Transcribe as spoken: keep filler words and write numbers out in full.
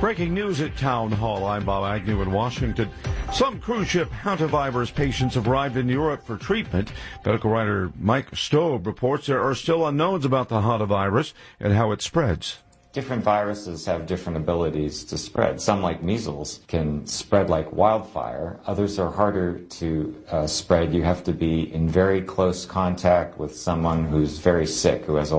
Breaking news at Town Hall. I'm Bob Agnew in Washington. Some cruise ship hantavirus patients have arrived in Europe for treatment. Medical writer Mike Stowe reports there are still unknowns about the hantavirus and how it spreads. Different viruses have different abilities to spread. Some, like measles, can spread like wildfire. Others are harder to uh, spread. You have to be in very close contact with someone who's very sick, who has a